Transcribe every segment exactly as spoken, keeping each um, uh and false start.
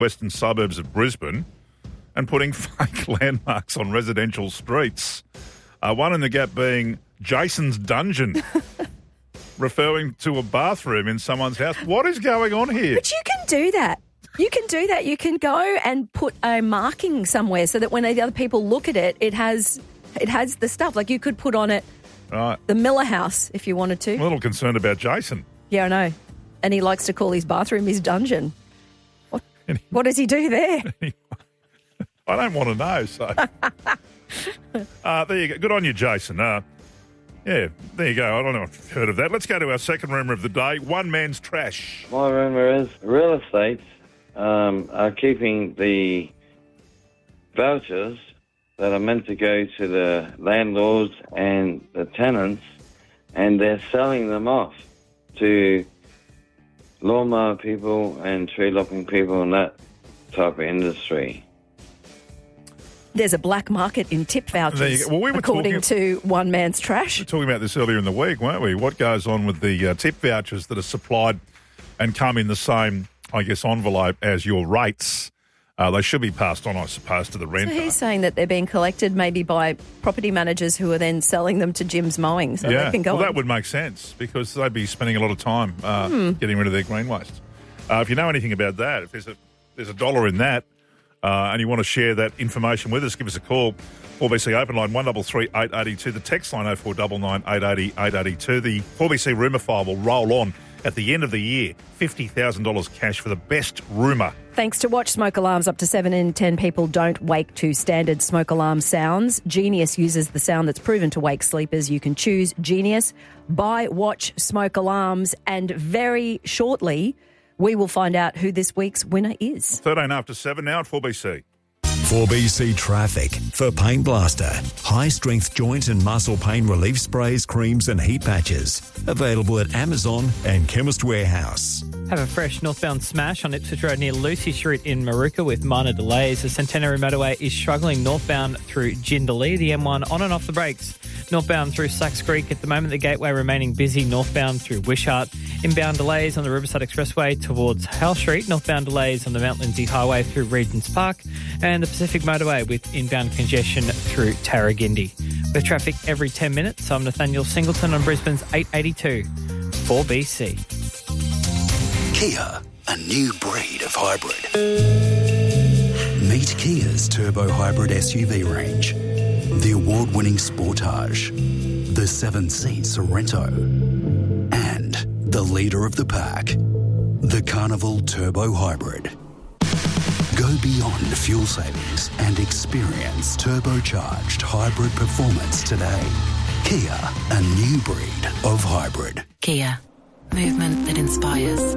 western suburbs of Brisbane and putting fake landmarks on residential streets. Uh, one in the Gap being Jason's Dungeon, referring to a bathroom in someone's house. What is going on here? But you can do that. You can do that. You can go and put a marking somewhere so that when the other people look at it, it has it has the stuff. Like you could put on it Right. the Miller House if you wanted to. I'm a little concerned about Jason. Yeah, I know. And he likes to call his bathroom his dungeon. What, what does he do there? I don't want to know, so. uh, there you go. Good on you, Jason. Uh, yeah, there you go. I don't know if you've heard of that. Let's go to our second rumour of the day, one man's trash. My rumour is real estate um, are keeping the vouchers that are meant to go to the landlords and the tenants, and they're selling them off to lawnmower people and tree lopping people and that type of industry. There's a black market in tip vouchers, There you go. Well, we were according talking- to one man's trash. We were talking about this earlier in the week, weren't we? What goes on with the uh, tip vouchers that are supplied and come in the same, I guess, envelope as your rates? Uh, they should be passed on, I suppose, to the So renter. he's saying that they're being collected maybe by property managers who are then selling them to Jim's Mowing, so yeah, they can go well, on. that would make sense because they'd be spending a lot of time uh, Hmm. getting rid of their green waste. Uh, if you know anything about that, if there's a there's a dollar in that, uh, and you want to share that information with us, give us a call. four B C open line one double three eight eighty two. The text line oh four nine nine eight eighty eight eighty two. The four B C rumour file will roll on at the end of the year. fifty thousand dollars cash for the best rumour. Thanks to Watch smoke alarms, up to seven in ten people don't wake to standard smoke alarm sounds. Genius uses the sound that's proven to wake sleepers. You can choose Genius. Buy Watch smoke alarms, and very shortly we will find out who this week's winner is. thirteen after seven now at four B C. four B C Traffic for Pain Blaster. High-strength joint and muscle pain relief sprays, creams and heat patches. Available at Amazon and Chemist Warehouse. Have a fresh northbound smash on Ipswich Road near Lucy Street in Maruka with minor delays. The Centenary Motorway is struggling northbound through Jindalee. The M one on and off the brakes. Northbound through Sachs Creek. At the moment, the gateway remaining busy northbound through Wishart. Inbound delays on the Riverside Expressway towards Hale Street. Northbound delays on the Mount Lindsay Highway through Regents Park. And the Pacific Motorway with inbound congestion through Tarragindi. With traffic every ten minutes, I'm Nathaniel Singleton on Brisbane's eight eighty-two. four B C. Kia, a new breed of hybrid. Meet Kia's turbo hybrid S U V range. The award-winning Sportage, the seven-seat Sorrento, and the leader of the pack, the Carnival Turbo Hybrid. Go beyond fuel savings and experience turbocharged hybrid performance today. Kia, a new breed of hybrid. Kia, movement that inspires.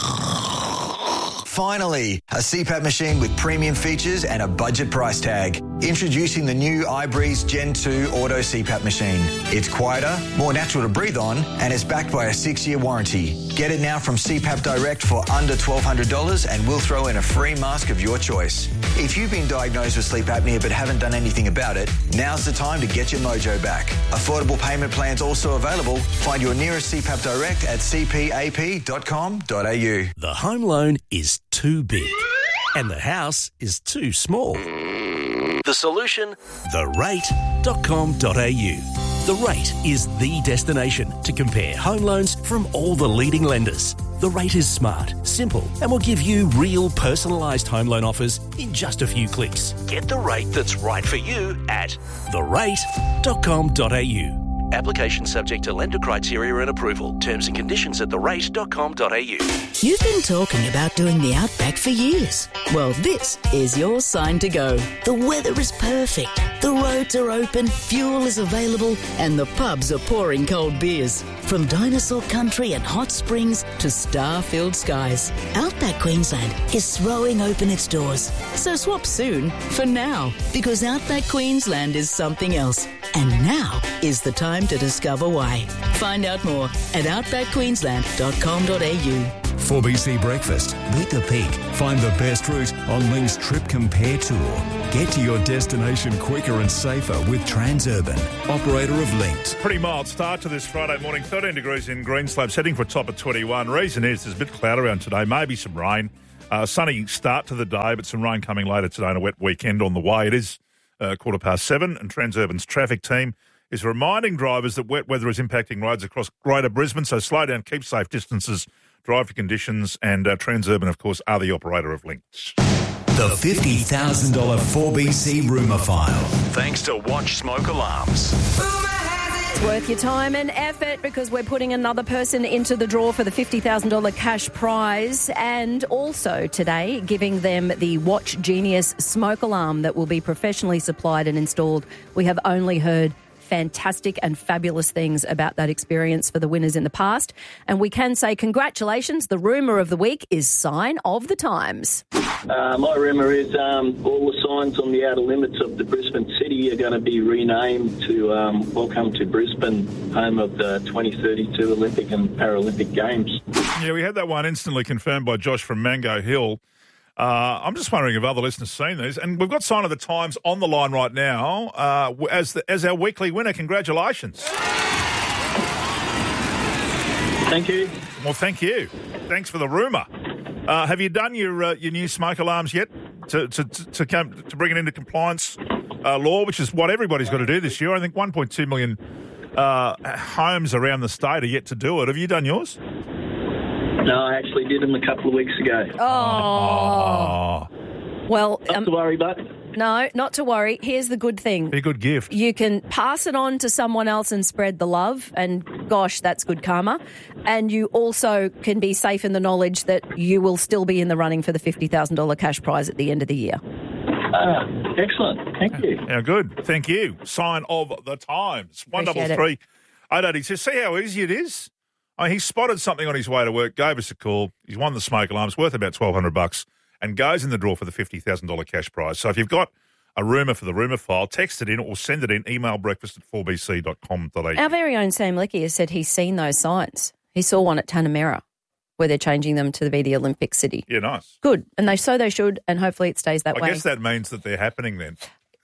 Finally, a C PAP machine with premium features and a budget price tag. Introducing the new iBreeze Gen two Auto C PAP machine. It's quieter, more natural to breathe on, and it's backed by a six-year warranty. Get it now from C PAP Direct for under twelve hundred dollars, and we'll throw in a free mask of your choice. If you've been diagnosed with sleep apnea but haven't done anything about it, now's the time to get your mojo back. Affordable payment plans also available. Find your nearest C PAP Direct at c p a p dot com dot a u. The home loan is too big and the house is too small. The solution? the rate dot com dot a u. The Rate is the destination to compare home loans from all the leading lenders. The Rate is smart, simple, and will give you real personalised home loan offers in just a few clicks. Get the rate that's right for you at the rate dot com dot a u. Application subject to lender criteria and approval. Terms and conditions at the rate dot com dot a u. You've been talking about doing the Outback for years. Well, this is your sign to go. The weather is perfect. The roads are open, fuel is available, and the pubs are pouring cold beers. From dinosaur country and hot springs to star-filled skies, Outback Queensland is throwing open its doors. So swap soon for now, because Outback Queensland is something else. And now is the time to discover why. Find out more at outback queensland dot com dot a u. four B C Breakfast. Beat the peak. Find the best route on Link's Trip Compare Tour. Get to your destination quicker and safer with Transurban, operator of Linked. Pretty mild start to this Friday morning. thirteen degrees in Greenslopes, heading for a top of twenty-one. Reason is there's a bit of cloud around today, maybe some rain. Uh, sunny start to the day, but some rain coming later today and a wet weekend on the way. It is uh, quarter past seven, and Transurban's traffic team is reminding drivers that wet weather is impacting roads across Greater Brisbane, so slow down, keep safe distances, drive for conditions, and uh, Transurban, of course, are the operator of links. The fifty thousand dollars four B C rumour file. Thanks to Watch Smoke Alarms. It's worth your time and effort because we're putting another person into the draw for the fifty thousand dollars cash prize, and also today giving them the Watch Genius smoke alarm that will be professionally supplied and installed. We have only heard fantastic and fabulous things about that experience for the winners in the past. And we can say congratulations. The rumour of the week is Sign of the Times. Uh, my rumour is um, all the signs on the outer limits of the Brisbane city are going to be renamed to um, Welcome to Brisbane, home of the twenty thirty-two Olympic and Paralympic Games. Yeah, we had that one instantly confirmed by Josh from Mango Hill. Uh, I'm just wondering if other listeners have seen these. And we've got Sign of the Times on the line right now uh, as the, as our weekly winner. Congratulations. Thank you. Well, thank you. Thanks for the rumour. Uh, have you done your uh, your new smoke alarms yet to to to, come, to bring it into compliance uh, law, which is what everybody's got to do this year? I think one point two million uh, homes around the state are yet to do it. Have you done yours? No, I actually did them a couple of weeks ago. Oh. Well, not um, to worry, but no, not to worry. Here's the good thing. Be a good gift. You can pass it on to someone else and spread the love, and gosh, that's good karma. And you also can be safe in the knowledge that you will still be in the running for the fifty thousand dollars cash prize at the end of the year. Ah, excellent. Thank you. Yeah, good. Thank you. Sign of the Times. One double three, eight eighty two. See how easy it is? Oh, he spotted something on his way to work, gave us a call. He's won the smoke alarm. It's worth about twelve hundred bucks and goes in the draw for the fifty thousand dollars cash prize. So if you've got a rumour for the rumour file, text it in or send it in, email breakfast at four b c dot com dot a u. Our very own Sam Leckie has said he's seen those signs. He saw one at Tanamera where they're changing them to be the Olympic city. Yeah, nice. Good. And they so they should, and hopefully it stays that I way. I guess that means that they're happening then.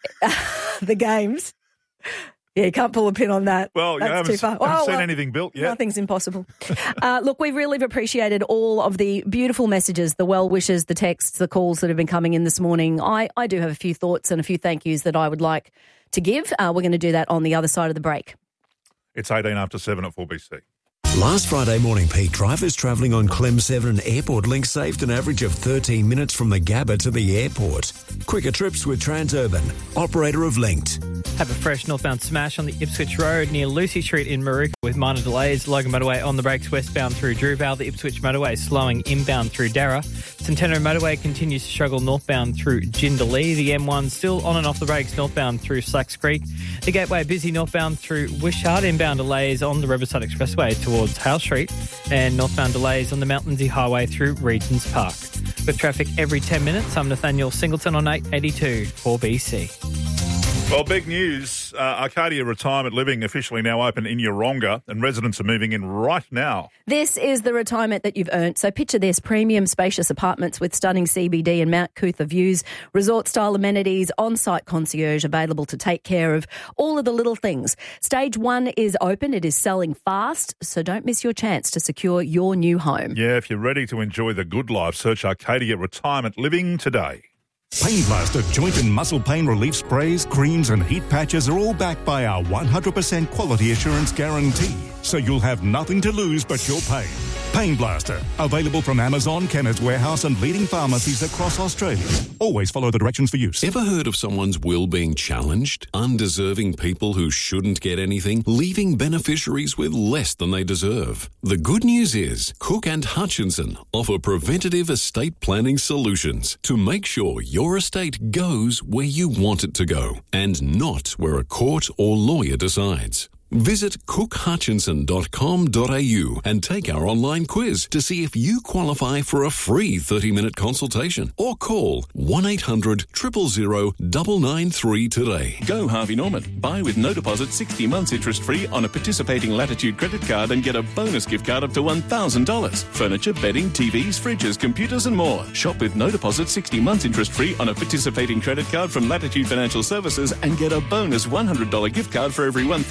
The games. Yeah, you can't pull a pin on that. Well, That's you haven't, too far. haven't Oh, seen well, anything built yet. Nothing's impossible. uh, look, we've really appreciated all of the beautiful messages, the well wishes, the texts, the calls that have been coming in this morning. I, I do have a few thoughts and a few thank yous that I would like to give. Uh, we're going to do that on the other side of the break. It's eighteen after seven at four B C. Last Friday morning, Pete, drivers travelling on Clem seven Airport Link saved an average of thirteen minutes from the Gabba to the airport. Quicker trips with Transurban, operator of Linked. Have a fresh northbound smash on the Ipswich Road near Lucy Street in Maruka with minor delays. Logan Motorway on the brakes westbound through Drewvale. The Ipswich Motorway slowing inbound through Darra. Centenary Motorway continues to struggle northbound through Jindalee. The M one still on and off the brakes northbound through Slacks Creek. The Gateway busy northbound through Wishart. Inbound delays on the Riverside Expressway towards Hale Street. And northbound delays on the Mountainsie Highway through Regents Park. With traffic every ten minutes, I'm Nathaniel Singleton on eight eighty-two four B C. Well, big news. Uh, Arcadia Retirement Living officially now open in Yeronga, and residents are moving in right now. This is the retirement that you've earned. So picture this: premium spacious apartments with stunning C B D and Mount Cootha views, resort-style amenities, on-site concierge available to take care of all of the little things. Stage one is open. It is selling fast, so don't miss your chance to secure your new home. Yeah, if you're ready to enjoy the good life, search Arcadia Retirement Living today. Pain Blaster joint and muscle pain relief sprays, creams and heat patches are all backed by our one hundred percent quality assurance guarantee, so you'll have nothing to lose but your pain. Pain Blaster, available from Amazon, Chemist Warehouse and leading pharmacies across Australia. Always follow the directions for use. Ever heard of someone's will being challenged? Undeserving people who shouldn't get anything, leaving beneficiaries with less than they deserve. The good news is Cook and Hutchinson offer preventative estate planning solutions to make sure your estate goes where you want it to go and not where a court or lawyer decides. Visit cook hutchinson dot com dot a u and take our online quiz to see if you qualify for a free thirty-minute consultation, or call one eight hundred, zero zero zero, nine nine three today. Go Harvey Norman. Buy with no deposit sixty months interest free on a participating Latitude credit card and get a bonus gift card up to one thousand dollars. Furniture, bedding, T Vs, fridges, computers and more. Shop with no deposit sixty months interest free on a participating credit card from Latitude Financial Services and get a bonus one hundred dollars gift card for every one thousand dollars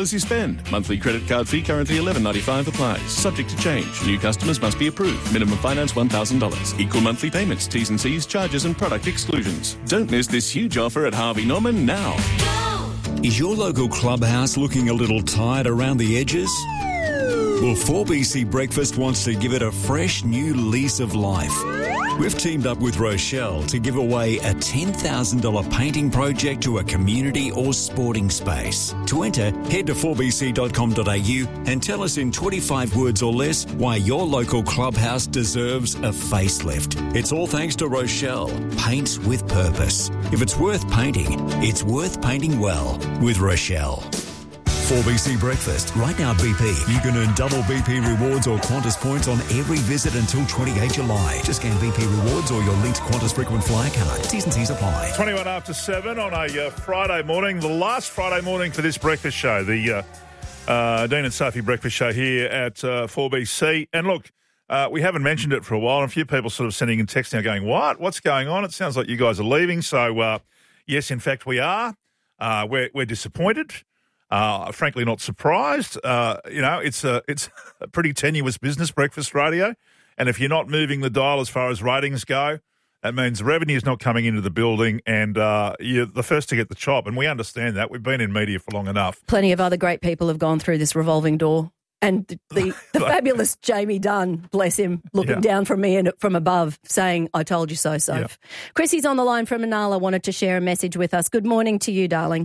as you spend. Monthly credit card fee currently eleven dollars ninety-five applies. Subject to change. New customers must be approved. Minimum finance one thousand dollars. Equal monthly payments. T's and C's, charges and product exclusions. Don't miss this huge offer at Harvey Norman now. Is your local clubhouse looking a little tired around the edges? Well, four B C Breakfast wants to give it a fresh new lease of life. We've teamed up with Rochelle to give away a ten thousand dollars painting project to a community or sporting space. To enter, head to four b c dot com dot a u and tell us in twenty-five words or less why your local clubhouse deserves a facelift. It's all thanks to Rochelle. Paints with purpose. If it's worth painting, it's worth painting well with Rochelle. four B C Breakfast. Right now, B P. You can earn double B P rewards or Qantas points on every visit until twenty-eighth of July. Just scan B P rewards or your linked Qantas frequent flyer card. T's and C's apply. twenty-one after seven on a uh, Friday morning, the last Friday morning for this breakfast show, the uh, uh, Dean and Sophie breakfast show here at uh, four B C. And look, uh, we haven't mentioned it for a while, and a few people sort of sending in text now going, what? What's going on? It sounds like you guys are leaving. So, uh, yes, in fact, we are. Uh, we're, we're disappointed. Uh, frankly, not surprised. Uh, you know, it's a it's a pretty tenuous business, breakfast radio, and if you're not moving the dial as far as ratings go, that means revenue's not coming into the building, and uh, you're the first to get the chop. And we understand that. We've been in media for long enough. Plenty of other great people have gone through this revolving door, and the the, the fabulous Jamie Dunn, bless him, looking Yeah. down from me and from above, saying, "I told you so, Soph." Yeah. Chrissy's on the line from Manala, wanted to share a message with us. Good morning to you, darling.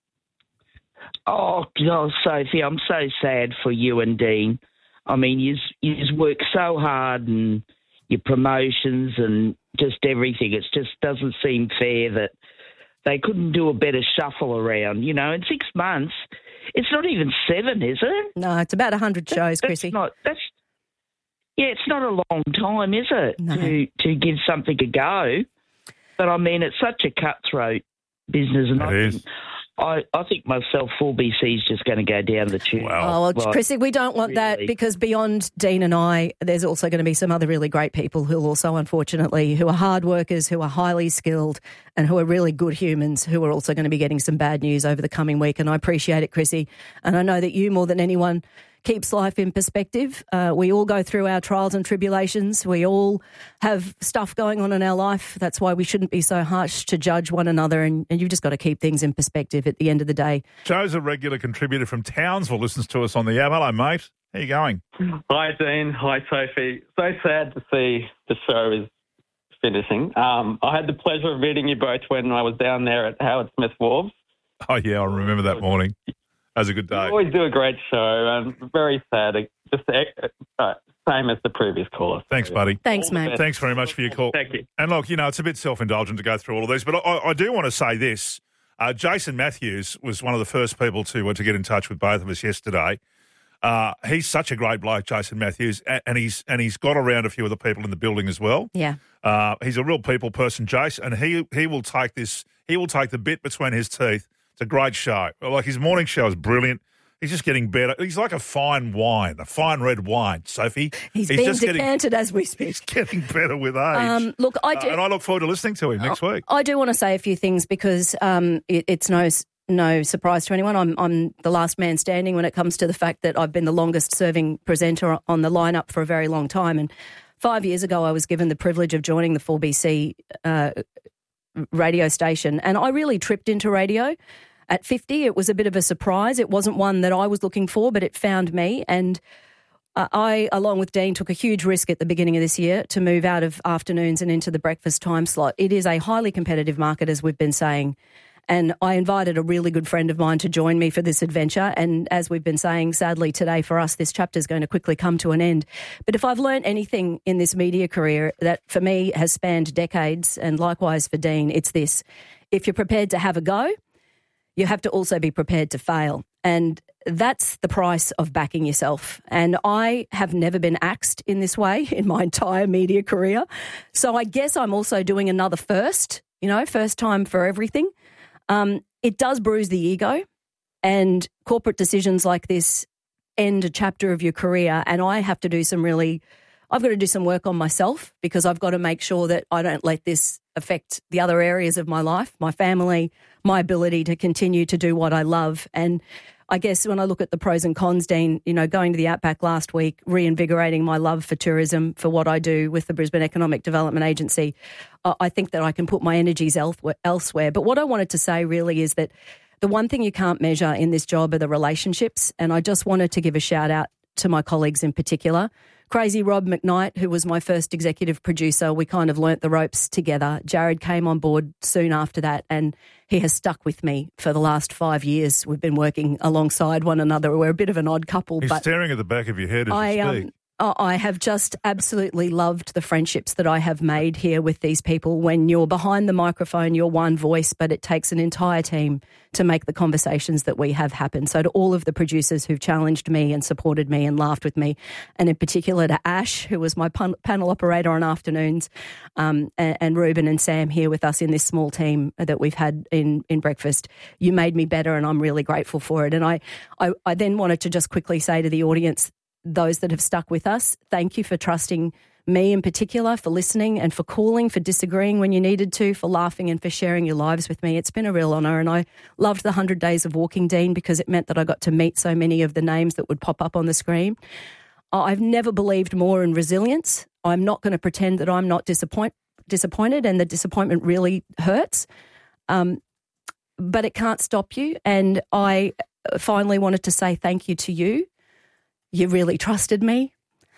Oh, God, Sophie, I'm so sad for you and Dean. I mean, you you work so hard and your promotions and just everything. It just doesn't seem fair that they couldn't do a better shuffle around. You know, in six months, it's not even seven, is it? No, it's about one hundred shows, That's Chrissy. Not, that's, yeah, it's not a long time, is it, No. to, to give something a go? But, I mean, it's such a cutthroat business. And It I is. think, I, I think myself, four B C is just going to go down the tube. Oh, well, Like, Chrissy, we don't want that really. because beyond Dean and I, there's also going to be some other really great people who also, unfortunately, who are hard workers, who are highly skilled and who are really good humans who are also going to be getting some bad news over the coming week. And I appreciate it, Chrissy. And I know that you, more than anyone, keeps life in perspective. Uh, we all go through our trials and tribulations. We all have stuff going on in our life. That's why we shouldn't be so harsh to judge one another. And, and you've just got to keep things in perspective at the end of the day. Joe's a regular contributor from Townsville, listens to us on the app. Hello, mate. How you going? Hi, Dean. Hi, Sophie. So sad to see the show is finishing. Um, I had the pleasure of meeting you both when I was down there at Howard Smith Wharves. Oh, yeah, I remember that morning. That was a good day. You always do a great show, and very sad. Just uh, same as the previous caller. Thanks, buddy. Thanks, mate. Thanks very much for your call. Thank you. And look, you know, it's a bit self-indulgent to go through all of these, but I, I do want to say this. Uh, Jason Matthews was one of the first people to uh, to get in touch with both of us yesterday. Uh, he's such a great bloke, Jason Matthews, and, and he's and he's got around a few of the people in the building as well. Yeah. Uh, he's a real people person, Jace, and he he will take this. He will take the bit between his teeth. It's a great show. Like his morning show is brilliant. He's just getting better. He's like a fine wine, a fine red wine, Sophie. He's, he's being just decanted getting, as we speak. He's getting better with age. Um, look, I do, Uh, and I look forward to listening to him next week. I do want to say a few things because um, it, it's no no surprise to anyone. I'm I'm the last man standing when it comes to the fact that I've been the longest serving presenter on the lineup for a very long time. And five years ago, I was given the privilege of joining the four B C uh, radio station, and I really tripped into radio. At fifty, it was a bit of a surprise. It wasn't one that I was looking for, but it found me. And uh, I, along with Dean, took a huge risk at the beginning of this year to move out of afternoons and into the breakfast time slot. It is a highly competitive market, as we've been saying. And I invited a really good friend of mine to join me for this adventure. And as we've been saying, sadly today for us, this chapter is going to quickly come to an end. But if I've learned anything in this media career that for me has spanned decades, and likewise for Dean, it's this. If you're prepared to have a go, you have to also be prepared to fail. And that's the price of backing yourself. And I have never been axed in this way in my entire media career. So I guess I'm also doing another first, you know, first time for everything. Um, it does bruise the ego, and corporate decisions like this end a chapter of your career. And I have to do some really, I've got to do some work on myself because I've got to make sure that I don't let this affect the other areas of my life, my family, my ability to continue to do what I love. And I guess when I look at the pros and cons, Dean, you know, going to the Outback last week, reinvigorating my love for tourism, for what I do with the Brisbane Economic Development Agency, I think that I can put my energies elsewhere. But what I wanted to say really is that the one thing you can't measure in this job are the relationships. And I just wanted to give a shout out to my colleagues in particular. Crazy Rob McKnight, who was my first executive producer, we kind of learnt the ropes together. Jared came on board soon after that, and he has stuck with me for the last five years. We've been working alongside one another. We're a bit of an odd couple. He's but staring at the back of your head as I, you speak. Um, I have just absolutely loved the friendships that I have made here with these people. When you're behind the microphone, you're one voice, but it takes an entire team to make the conversations that we have happen. So to all of the producers who've challenged me and supported me and laughed with me, and in particular to Ash, who was my pan- panel operator on afternoons, um, and, and Ruben and Sam here with us in this small team that we've had in, in breakfast, you made me better, and I'm really grateful for it. And I, I, I then wanted to just quickly say to the audience, those that have stuck with us, thank you for trusting me in particular, for listening and for calling, for disagreeing when you needed to, for laughing and for sharing your lives with me. It's been a real honour, and I loved the one hundred days of walking, Dean, because it meant that I got to meet so many of the names that would pop up on the screen. I've never believed more in resilience. I'm not going to pretend that I'm not disappoint, disappointed, and the disappointment really hurts, um, but it can't stop you. And I finally wanted to say thank you to you. You really trusted me.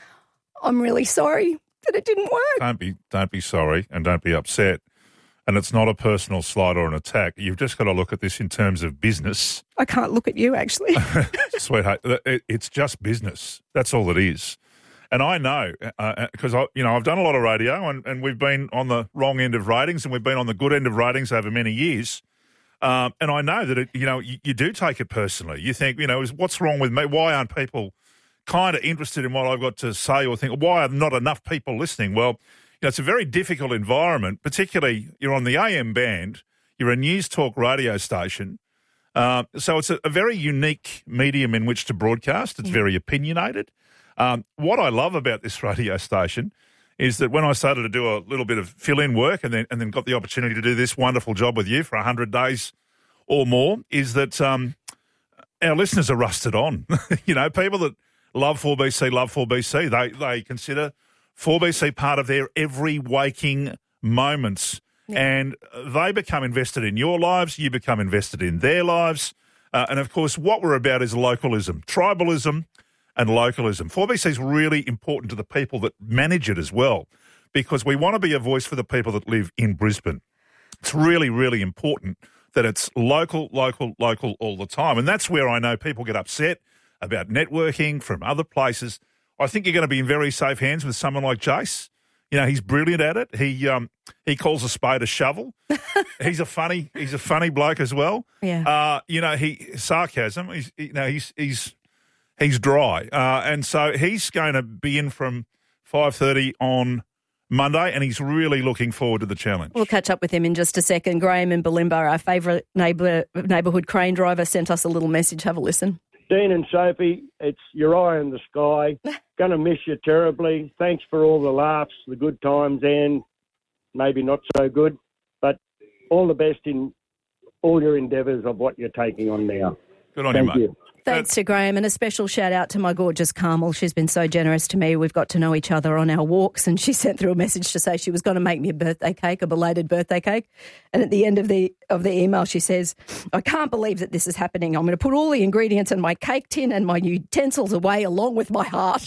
I'm really sorry that it didn't work. Don't be, don't be sorry, and don't be upset. And it's not a personal slight or an attack. You've just got to look at this in terms of business. I can't look at you, actually. Sweetheart, it, it's just business. That's all it is. And I know, because uh, I, you know, I've done a lot of radio, and, and we've been on the wrong end of ratings, and we've been on the good end of ratings over many years. Um, and I know that, it, you know, you, you do take it personally. You think, you know, what's wrong with me? Why aren't people kind of interested in what I've got to say, or think, why are not enough people listening? Well, you know, it's a very difficult environment, particularly you're on the A M band, you're a news talk radio station. Uh, so it's a, a very unique medium in which to broadcast. It's yeah. very opinionated. Um, what I love about this radio station is that when I started to do a little bit of fill-in work and then and then got the opportunity to do this wonderful job with you for one hundred days or more, is that um, our listeners are rusted on. You know, people that love four B C, love four B C. They they consider four B C part of their every waking moments. Yeah. And they become invested in your lives, you become invested in their lives. Uh, and, of course, what we're about is localism, tribalism and localism. four B C is really important to the people that manage it as well, because we want to be a voice for the people that live in Brisbane. It's really, really important that it's local, local, local all the time. And that's where I know people get upset about networking from other places. I think you're going to be in very safe hands with someone like Jace. You know, he's brilliant at it. He um he calls a spade a shovel. he's a funny he's a funny bloke as well. Yeah. Uh, you know, he sarcasm. He's you know he's he's he's dry, uh, and so he's going to be in from five thirty on Monday, and he's really looking forward to the challenge. We'll catch up with him in just a second. Graham in Bulimba, our favourite neighbour neighbourhood crane driver, sent us a little message. Have a listen. Dean and Sophie, it's your eye in the sky. Going to miss you terribly. Thanks for all the laughs, the good times, and maybe not so good. But all the best in all your endeavours of what you're taking on now. Good on Thank you, mate. You. Thanks to Graham, and a special shout out to my gorgeous Carmel. She's been so generous to me. We've got to know each other on our walks, and she sent through a message to say she was going to make me a birthday cake, a belated birthday cake. And at the end of the of the email, she says, "I can't believe that this is happening. I'm going to put all the ingredients in my cake tin and my utensils away along with my heart."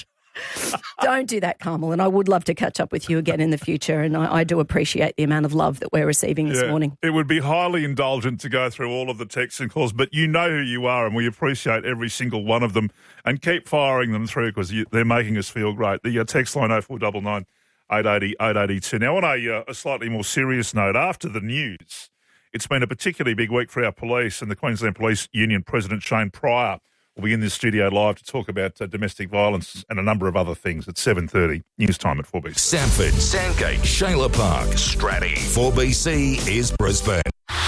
Don't do that, Carmel, and I would love to catch up with you again in the future, and I, I do appreciate the amount of love that we're receiving this yeah, morning. It would be highly indulgent to go through all of the texts and calls, but you know who you are, and we appreciate every single one of them, and keep firing them through because they're making us feel great. The uh, text line oh four nine nine, eight eight oh, eight eight two. Now, on a, uh, a slightly more serious note, after the news, it's been a particularly big week for our police, and the Queensland Police Union President Shane Pryor will be in this studio live to talk about uh, domestic violence and a number of other things at seven thirty. News time at four B C. Sanford, Sandgate, Shayla Park, Stratty. four B C is Brisbane.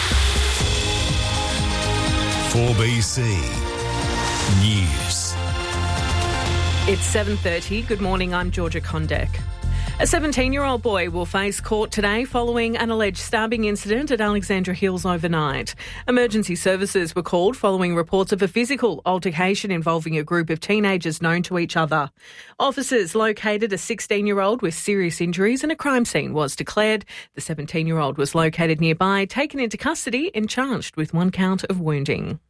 four B C News. It's seven thirty. Good morning, I'm Georgia Kondek. A seventeen-year-old boy will face court today following an alleged stabbing incident at Alexandra Hills overnight. Emergency services were called following reports of a physical altercation involving a group of teenagers known to each other. Officers located a sixteen-year-old with serious injuries and a crime scene was declared. The seventeen-year-old was located nearby, taken into custody and charged with one count of wounding.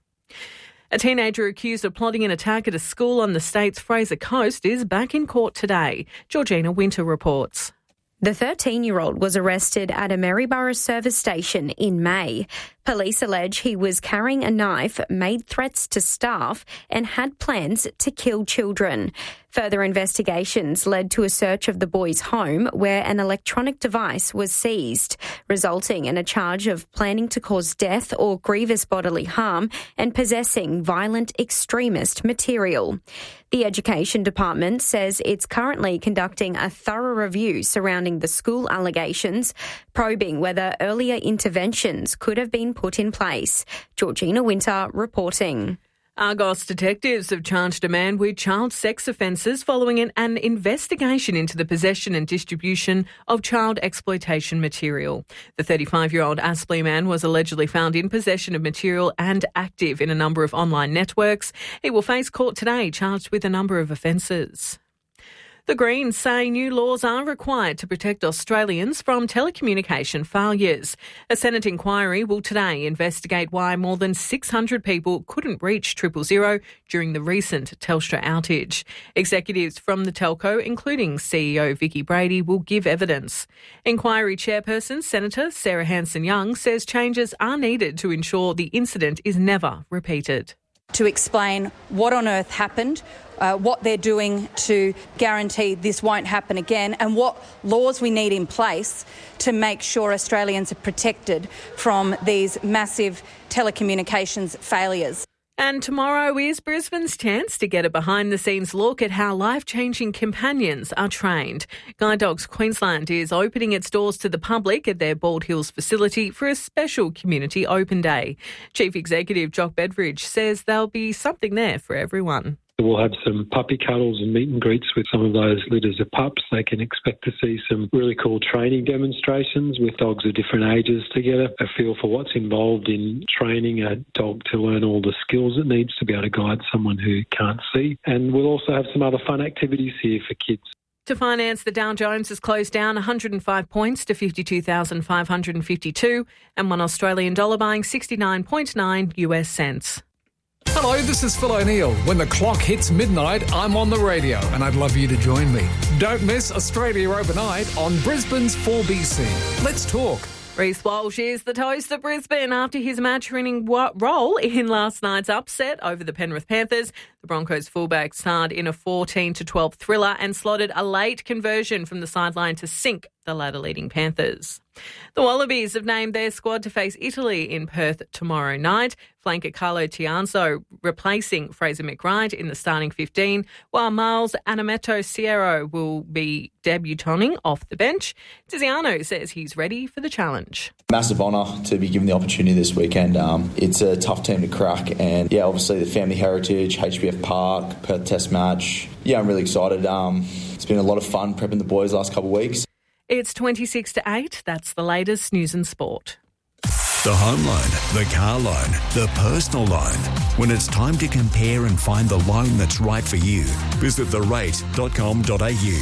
A teenager accused of plotting an attack at a school on the state's Fraser Coast is back in court today. Georgina Winter reports. The thirteen-year-old was arrested at a Maryborough service station in May. Police allege he was carrying a knife, made threats to staff and had plans to kill children. Further investigations led to a search of the boy's home where an electronic device was seized, resulting in a charge of planning to cause death or grievous bodily harm and possessing violent extremist material. The Education Department says it's currently conducting a thorough review surrounding the school allegations, probing whether earlier interventions could have been put in place. Georgina Winter reporting. Argos detectives have charged a man with child sex offences following an, an investigation into the possession and distribution of child exploitation material. The thirty-five-year-old Aspley man was allegedly found in possession of material and active in a number of online networks. He will face court today, charged with a number of offences. The Greens say new laws are required to protect Australians from telecommunication failures. A Senate inquiry will today investigate why more than six hundred people couldn't reach triple zero during the recent Telstra outage. Executives from the telco, including C E O Vicky Brady, will give evidence. Inquiry chairperson Senator Sarah Hanson-Young says changes are needed to ensure the incident is never repeated. To explain what on earth happened, uh, what they're doing to guarantee this won't happen again, and what laws we need in place to make sure Australians are protected from these massive telecommunications failures. And tomorrow is Brisbane's chance to get a behind-the-scenes look at how life-changing companions are trained. Guide Dogs Queensland is opening its doors to the public at their Bald Hills facility for a special community open day. Chief Executive Jock Bedridge says there'll be something there for everyone. We'll have some puppy cuddles and meet and greets with some of those litters of pups. They can expect to see some really cool training demonstrations with dogs of different ages to get a feel for what's involved in training a dog to learn all the skills it needs to be able to guide someone who can't see. And we'll also have some other fun activities here for kids. To finance, the Dow Jones has closed down one hundred five points to fifty-two thousand five hundred fifty-two and one Australian dollar buying sixty-nine point nine US cents. Hello, this is Phil O'Neill. When the clock hits midnight, I'm on the radio and I'd love you to join me. Don't miss Australia Overnight on Brisbane's four B C. Let's talk. Reece Walsh is the toast of Brisbane after his match-winning role in last night's upset over the Penrith Panthers. The Broncos fullback starred in a fourteen to twelve thriller and slotted a late conversion from the sideline to sink the ladder-leading Panthers. The Wallabies have named their squad to face Italy in Perth tomorrow night. Flanker Carlo Tianzo replacing Fraser McReight in the starting fifteen, while Miles Anameto Sierro will be debuting off the bench. Tiziano says he's ready for the challenge. Massive honour to be given the opportunity this weekend. Um, it's a tough team to crack, and yeah, obviously the family heritage, H B F Park, Perth Test match. Yeah, I'm really excited. Um, it's been a lot of fun prepping the boys the last couple of weeks. It's twenty-six to eight. That's the latest news and sport. The home loan, the car loan, the personal loan. When it's time to compare and find the loan that's right for you, visit the rate dot com dot a u.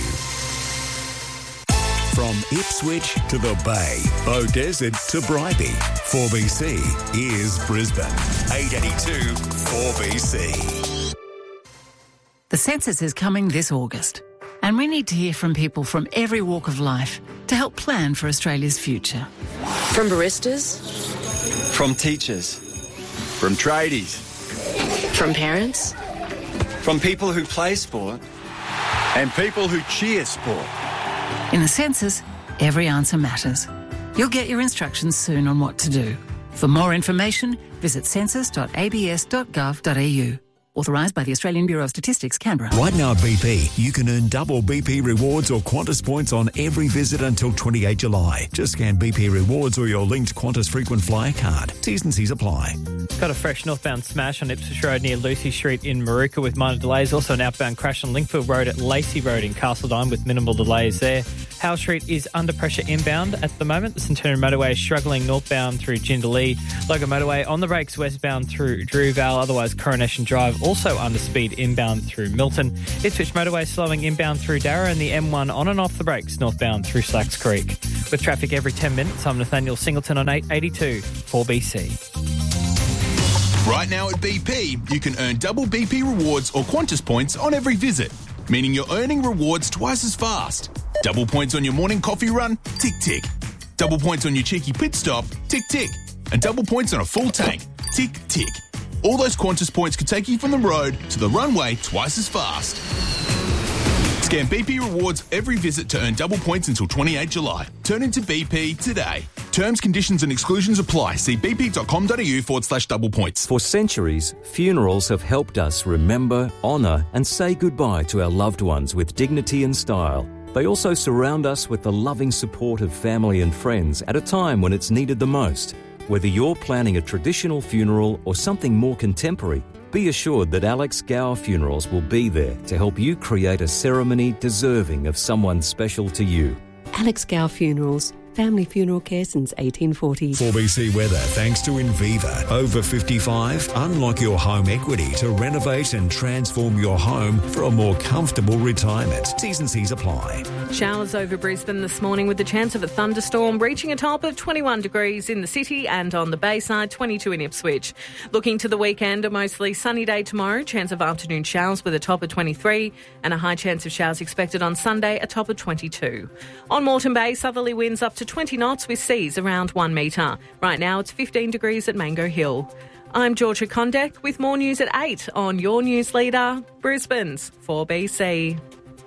From Ipswich to the Bay, Beaudesert to Bribie, four B C is Brisbane. eight eighty-two four B C. The census is coming this August, and we need to hear from people from every walk of life to help plan for Australia's future. From baristas, from teachers, from tradies, from parents, from people who play sport, and people who cheer sport. In the census, every answer matters. You'll get your instructions soon on what to do. For more information, visit census dot a b s dot gov dot a u. Authorised by the Australian Bureau of Statistics, Canberra. Right now at B P, you can earn double B P rewards or Qantas points on every visit until twenty-eighth July. Just scan B P rewards or your linked Qantas frequent flyer card. T's and C's apply. Got a fresh northbound smash on Ipswich Road near Lucy Street in Maruka with minor delays. Also an outbound crash on Linkfield Road at Lacey Road in Castledine with minimal delays there. Howell Street is under pressure inbound at the moment. The Centenary Motorway is struggling northbound through Jindalee. Logan Motorway on the brakes westbound through Drewvale. Otherwise, Coronation Drive also under speed inbound through Milton. Ipswich Motorway slowing inbound through Darra, and the M one on and off the brakes northbound through Slacks Creek. With traffic every ten minutes, I'm Nathaniel Singleton on eight eighty-two four B C. Right now at B P, you can earn double B P rewards or Qantas points on every visit, meaning you're earning rewards twice as fast. Double points on your morning coffee run? Tick, tick. Double points on your cheeky pit stop? Tick, tick. And double points on a full tank? Tick, tick. All those Qantas points could take you from the road to the runway twice as fast. Scan B P rewards every visit to earn double points until twenty-eighth July. Turn into B P today. Terms, conditions and exclusions apply. See bp.com.au forward slash double points. For centuries, funerals have helped us remember, honour and say goodbye to our loved ones with dignity and style. They also surround us with the loving support of family and friends at a time when it's needed the most. Whether you're planning a traditional funeral or something more contemporary, be assured that Alex Gower Funerals will be there to help you create a ceremony deserving of someone special to you. Alex Gower Funerals. Family funeral care since eighteen forty. four B C weather thanks to Inviva. Over fifty-five, unlock your home equity to renovate and transform your home for a more comfortable retirement. T's and C's apply. Showers over Brisbane this morning with the chance of a thunderstorm, reaching a top of twenty-one degrees in the city and on the Bayside, twenty-two in Ipswich. Looking to the weekend, a mostly sunny day tomorrow, chance of afternoon showers with a top of twenty-three and a high chance of showers expected on Sunday, a top of twenty-two. On Moreton Bay, southerly winds up to twenty knots with seas around one metre. Right now it's fifteen degrees at Mango Hill. I'm Georgia Condek with more news at eight on your news leader, Brisbane's four B C.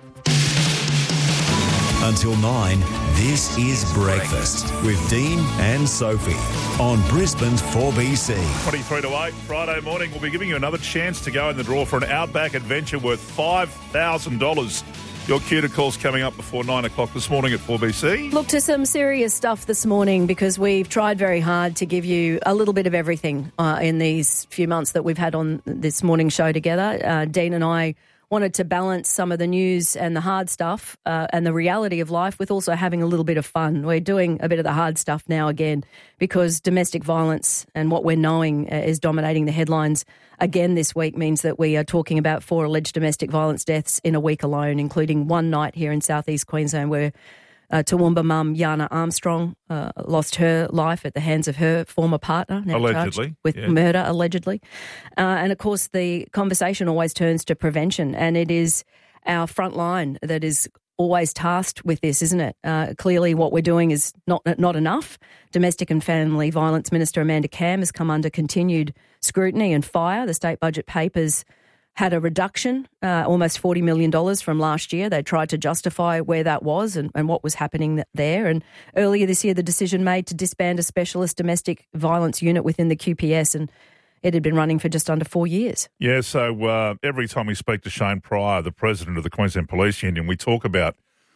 Until nine, this is Breakfast with Dean and Sophie on Brisbane's four B C. twenty-three to eight, Friday morning. We'll be giving you another chance to go in the draw for an Outback adventure worth five thousand dollars. Your cue to calls coming up before nine o'clock this morning at four B C. Look, to some serious stuff this morning because we've tried very hard to give you a little bit of everything uh, in these few months that we've had on this morning show together. Uh, Dean and I wanted to balance some of the news and the hard stuff uh, and the reality of life with also having a little bit of fun. We're doing a bit of the hard stuff now again because domestic violence and what we're knowing is dominating the headlines again this week means that we are talking about four alleged domestic violence deaths in a week alone, including one night here in southeast Queensland where Uh, Toowoomba mum Yana Armstrong uh, lost her life at the hands of her former partner, now allegedly, charged with yeah. murder, allegedly. Uh, and, of course, the conversation always turns to prevention, and it is our front line that is always tasked with this, isn't it? Uh, clearly what we're doing is not not enough. Domestic and Family Violence Minister Amanda Cam has come under continued scrutiny and fire. The state budget papers had a reduction, uh, almost forty million dollars from last year. They tried to justify where that was and, and what was happening there. And earlier this year, the decision made to disband a specialist domestic violence unit within the Q P S, and it had been running for just under four years. Yeah, so uh, every time we speak to Shane Pryor, the president of the Queensland Police Union, we talk about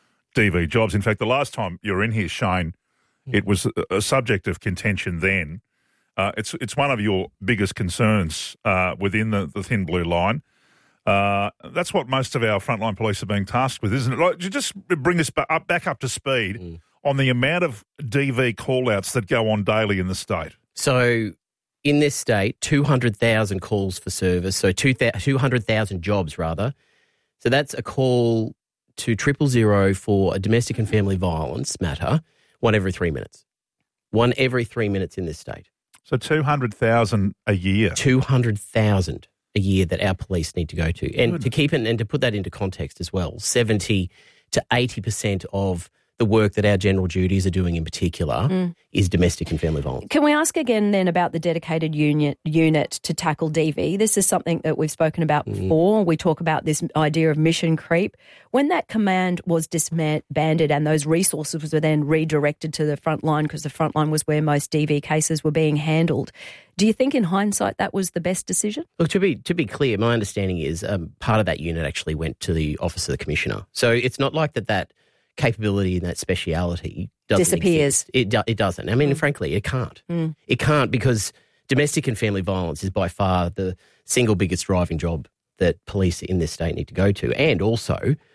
D V jobs. In fact, the last time you were in here, Shane, it was a, a subject of contention then. Uh, it's it's one of your biggest concerns uh, within the, the thin blue line. Uh, that's what most of our frontline police are being tasked with, isn't it? Like, just bring us back up, back up to speed mm. on the amount of D V call-outs that go on daily in the state. So in this state, two hundred thousand calls for service, so two hundred thousand jobs, rather. So that's a call to triple zero for a domestic and family violence matter, one every three minutes. One every three minutes in this state. So two hundred thousand a year. two hundred thousand a year that our police need to go to. And Good. to keep it, and to put that into context as well, seventy to eighty percent of the work that our general duties are doing in particular mm. is domestic and family violence. Can we ask again then about the dedicated unit unit to tackle D V? This is something that we've spoken about mm. before. We talk about this idea of mission creep. When that command was disbanded and those resources were then redirected to the front line because the front line was where most D V cases were being handled, do you think in hindsight that was the best decision? Look, to be to be clear, my understanding is um, part of that unit actually went to the Office of the Commissioner. So it's not like that that capability and that speciality doesn't disappears. Exist. It, do, it doesn't. I mean, mm. frankly, it can't. Mm. It can't because domestic and family violence is by far the single biggest driving job that police in this state need to go to. And also,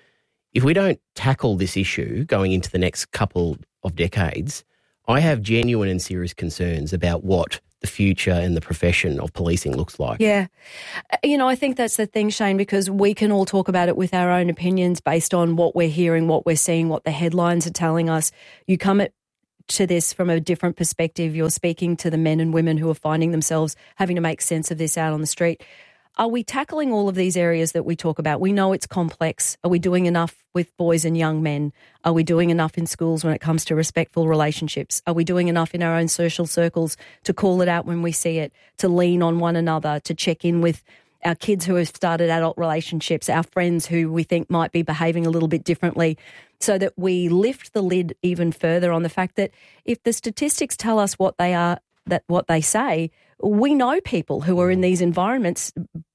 if we don't tackle this issue going into the next couple of decades, I have genuine and serious concerns about what the future and the profession of policing looks like. Yeah. You know, I think that's the thing, Shane, because we can all talk about it with our own opinions based on what we're hearing, what we're seeing, what the headlines are telling us. You come at to this from a different perspective. You're speaking to the men and women who are finding themselves having to make sense of this out on the street. Are we tackling all of these areas that we talk about? We know it's complex. Are we doing enough with boys and young men? Are we doing enough in schools when it comes to respectful relationships? Are we doing enough in our own social circles to call it out when we see it, to lean on one another, to check in with our kids who have started adult relationships, our friends who we think might be behaving a little bit differently, so that we lift the lid even further on the fact that if the statistics tell us what they are, that what they say, we know people who are in these environments,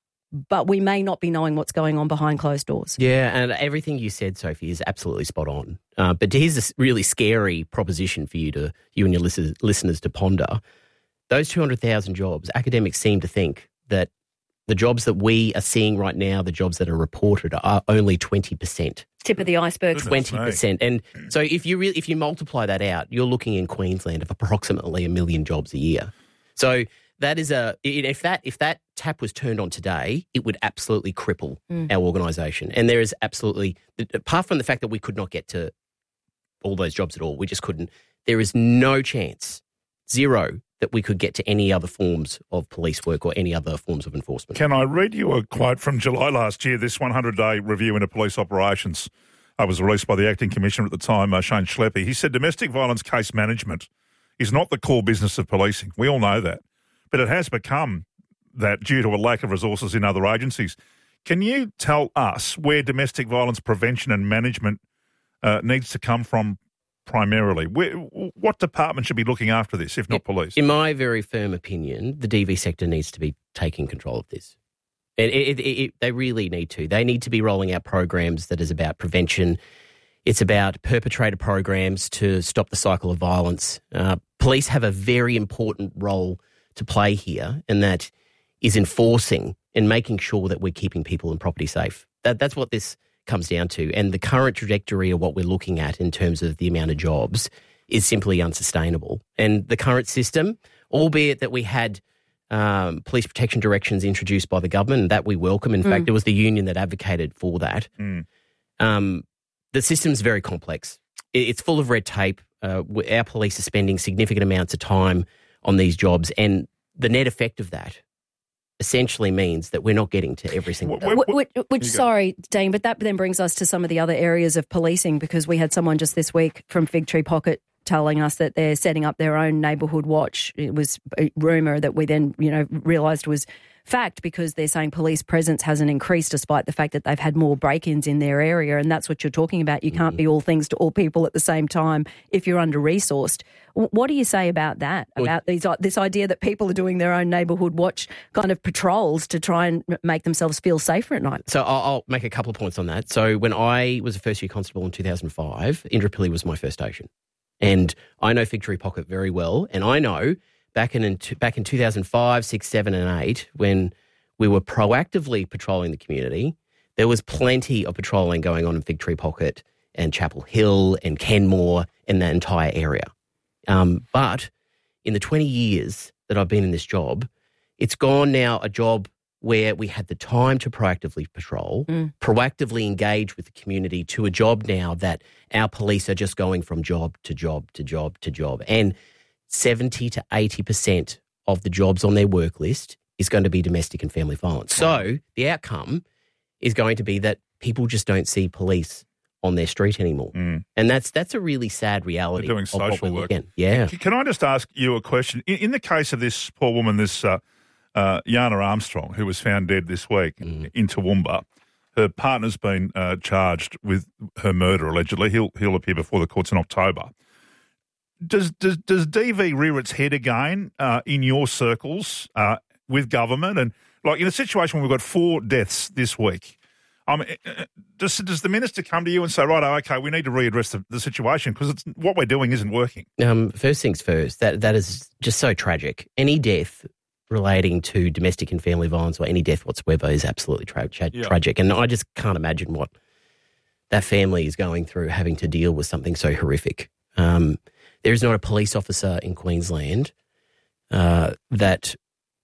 but we may not be knowing what's going on behind closed doors. Yeah, and everything you said, Sophie, is absolutely spot on. Uh, but here's a really scary proposition for you to you and your listeners, listeners to ponder. Those two hundred thousand jobs, academics seem to think that the jobs that we are seeing right now, the jobs that are reported, are only twenty percent. Tip of the iceberg. twenty percent. And so if you really, if you multiply that out, you're looking in Queensland of approximately a million jobs a year. So that is a if that if that tap was turned on today, it would absolutely cripple Mm. our organisation. And there is absolutely, apart from the fact that we could not get to all those jobs at all, we just couldn't. There is no chance, zero, that we could get to any other forms of police work or any other forms of enforcement. Can I read you a quote from July last year? This one hundred day review into police operations uh, was released by the Acting Commissioner at the time, uh, Shane Schlepper. He said domestic violence case management is not the core business of policing. We all know that. But it has become that due to a lack of resources in other agencies. Can you tell us where domestic violence prevention and management uh, needs to come from primarily? Where, what department should be looking after this, if not police? In my very firm opinion, the D V sector needs to be taking control of this. And it, it, it, they really need to. They need to be rolling out programs that is about prevention. It's about perpetrator programs to stop the cycle of violence. Uh, police have a very important role to play here, and that is enforcing and making sure that we're keeping people and property safe. That, that's what this comes down to. And the current trajectory of what we're looking at in terms of the amount of jobs is simply unsustainable. And the current system, albeit that we had um, police protection directions introduced by the government, and that we welcome. In Mm. fact, it was the union that advocated for that. Mm. Um, the system's very complex. It, it's full of red tape. Uh, our police are spending significant amounts of time on these jobs, and the net effect of that essentially means that we're not getting to every single day. Which, which, which sorry, Dean, but that then brings us to some of the other areas of policing, because we had someone just this week from Fig Tree Pocket telling us that they're setting up their own neighbourhood watch. It was a rumour that we then, you know, realised was fact, because they're saying police presence hasn't increased despite the fact that they've had more break-ins in their area, and that's what you're talking about. You can't be all things to all people at the same time if you're under-resourced. What do you say about that, about these, this idea that people are doing their own neighbourhood watch kind of patrols to try and make themselves feel safer at night? So I'll, I'll make a couple of points on that. So when I was a first-year constable in two thousand five, Indooroopilly was my first station. And I know Fig Tree Pocket very well, and I know back in back in two thousand five, six, seven, and eight, when we were proactively patrolling the community, there was plenty of patrolling going on in Fig Tree Pocket and Chapel Hill and Kenmore and that entire area. Um, but in the twenty years that I've been in this job, it's gone now a job where we had the time to proactively patrol, Mm. proactively engage with the community, to a job now that our police are just going from job to job to job to job. And seventy to eighty percent of the jobs on their work list is going to be domestic and family violence. So the outcome is going to be that people just don't see police on their street anymore. Mm. And that's that's a really sad reality They're doing of what social we're work. looking at. Yeah. C- Can I just ask you a question? In, in the case of this poor woman, this uh, uh, Yana Armstrong, who was found dead this week Mm. in Toowoomba, her partner's been uh, charged with her murder, allegedly. He'll he'll appear before the courts in October. Does does does D V rear its head again uh, in your circles uh, with government? And like in a situation where we've got four deaths this week, I mean, does does the minister come to you and say, right, okay, we need to readdress the, the situation because it's what we're doing isn't working? Um, first things first, that that is just so tragic. Any death relating to domestic and family violence or any death whatsoever is absolutely tra- tra- Yeah. tragic. And I just can't imagine what that family is going through having to deal with something so horrific. Um, there is not a police officer in Queensland uh, that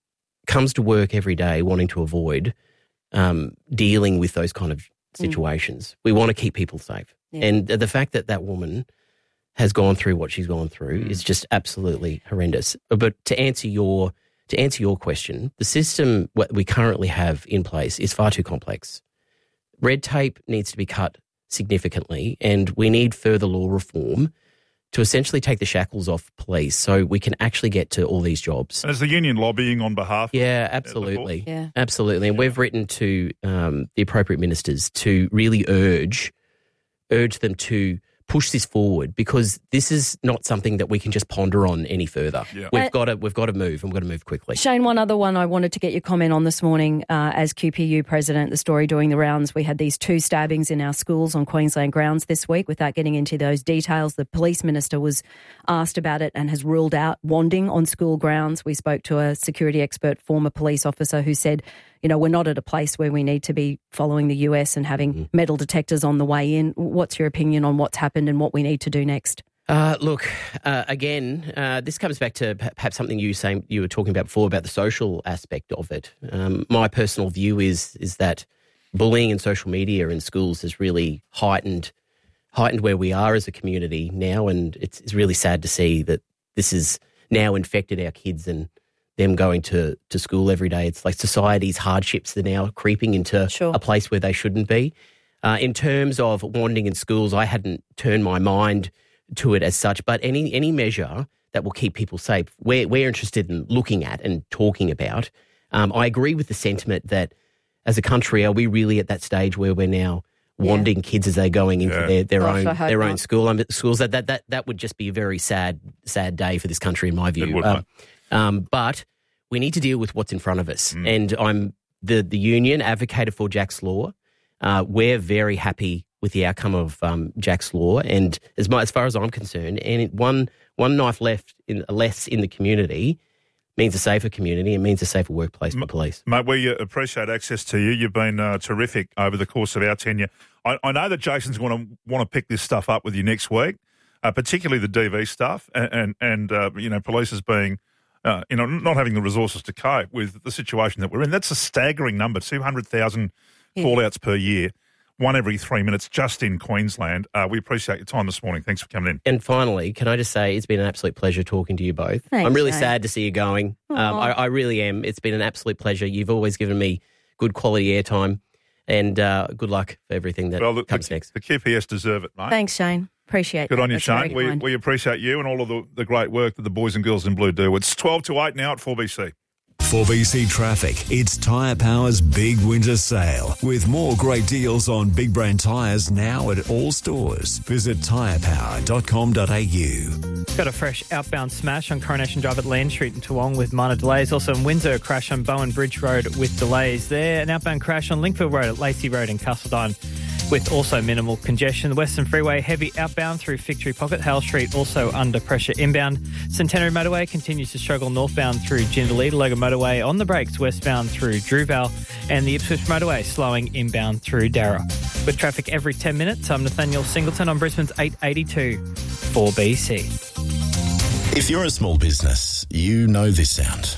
comes to work every day wanting to avoid um, dealing with those kind of situations. Mm. We want to keep people safe. Yeah. And the fact that that woman has gone through what she's gone through mm. is just absolutely horrendous. But to answer your to answer your question, the system what we currently have in place is far too complex. Red tape needs to be cut significantly, and we need further law reform to essentially take the shackles off police so we can actually get to all these jobs. And is the union lobbying on behalf Yeah, of absolutely. Yeah. Absolutely. And we've written to um, the appropriate ministers to really urge urge them to push this forward, because this is not something that we can just ponder on any further. Yeah. We've Uh, got to we've got to move, and we've got to move quickly. Shane, one other one I wanted to get your comment on this morning uh, as Q P U president, the story doing the rounds. We had these two stabbings in our schools on Queensland grounds this week. Without getting into those details, the police minister was asked about it and has ruled out wanding on school grounds. We spoke to a security expert, former police officer, who said, you know, we're not at a place where we need to be following the U S and having mm-hmm. metal detectors on the way in. What's your opinion on what's happened and what we need to do next? Uh, look, uh, again, uh, this comes back to perhaps something you saying you were talking about before about the social aspect of it. Um, my personal view is is that bullying in social media in schools has really heightened heightened where we are as a community now, and it's, it's really sad to see that this has now infected our kids and them going to, to school every day. It's like society's hardships are now creeping into sure. a place where they shouldn't be. Uh, in terms of wanding in schools, I hadn't turned my mind to it as such, but any any measure that will keep people safe, we're, we're interested in looking at and talking about. Um, I agree with the sentiment that as a country, are we really at that stage where we're now wanding yeah. kids as they're going into yeah. their, their Gosh, own their not. own school um, schools? That, that that that would just be a very sad sad day for this country, in my view. It would, um, um, but we need to deal with what's in front of us. Mm. And I'm the, the union advocated for Jack's Law. Uh, we're very happy with the outcome of um, Jack's Law. And as, my, as far as I'm concerned, and it, one one knife left in, less in the community means a safer community. It means a safer workplace for police. Mate, we appreciate access to you. You've been uh, terrific over the course of our tenure. I, I know that Jason's going to want to pick this stuff up with you next week, uh, particularly the D V stuff and, and, and uh, you know, police as being... Uh, you know, not having the resources to cope with the situation that we're in. That's a staggering number, two hundred thousand yeah. call-outs per year, one every three minutes just in Queensland. Uh, we appreciate your time this morning. Thanks for coming in. And finally, can I just say it's been an absolute pleasure talking to you both. Thanks, I'm really mate. sad to see you going. Um, I, I really am. It's been an absolute pleasure. You've always given me good quality airtime, and uh, good luck for everything that well, the, comes the, next. The Q P S deserve it, mate. Thanks, Shane. Appreciate Good that. on you, That's Shane. very We, kind. we appreciate you and all of the, the great work that the boys and girls in blue do. It's twelve to eight now at four B C. four B C Traffic. It's Tyre Power's big winter sale with more great deals on big brand tyres now at all stores. Visit tyre power dot com dot a u. Got a fresh outbound smash on Coronation Drive at Land Street in Toowong with minor delays. Also in Windsor, a crash on Bowen Bridge Road with delays there. An outbound crash on Linkville Road at Lacey Road in Castledine with also minimal congestion. The Western Freeway heavy outbound through Victory Pocket. Hale Street also under pressure inbound. Centenary Motorway continues to struggle northbound through Jindalee. Logan Motorway on the brakes westbound through Drewvale. And the Ipswich Motorway slowing inbound through Darra. With traffic every ten minutes, I'm Nathaniel Singleton on Brisbane's eight eighty-two four B C. If you're a small business, you know this sound.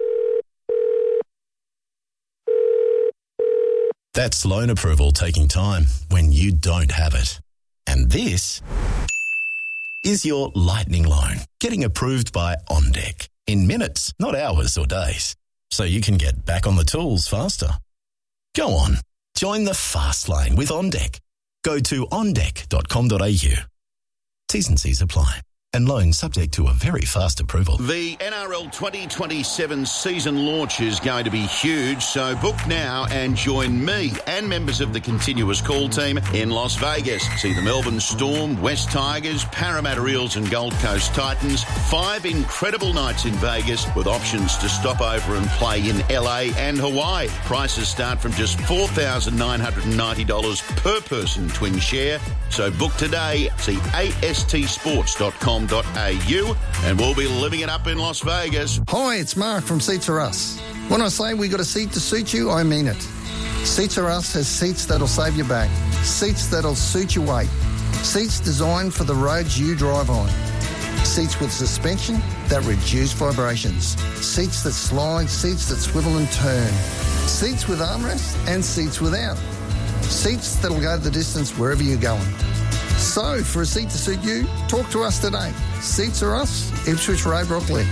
That's loan approval taking time when you don't have it. And this is your lightning loan getting approved by OnDeck in minutes, not hours or days, so you can get back on the tools faster. Go on, join the fast lane with OnDeck. Go to on deck dot com dot a u. T's and C's apply. And loans subject to a very fast approval. The N R L twenty twenty-seven season launch is going to be huge, so book now and join me and members of the Continuous Call team in Las Vegas. See the Melbourne Storm, West Tigers, Parramatta Eels and Gold Coast Titans. Five incredible nights in Vegas with options to stop over and play in L A and Hawaii. Prices start from just four thousand nine hundred ninety dollars per person twin share. So book today. See a s t sports dot com dot a u and we'll be living it up in Las Vegas. Hi, it's Mark from Seats Are Us. When I say we got a seat to suit you, I mean it. Seats Are Us has seats that'll save your back. Seats that'll suit your weight. Seats designed for the roads you drive on. Seats with suspension that reduce vibrations. Seats that slide, seats that swivel and turn. Seats with armrests and seats without. Seats that'll go the distance wherever you're going. So, for a seat to suit you, talk to us today. Seats Are Us, Ipswich Road, Brooklyn.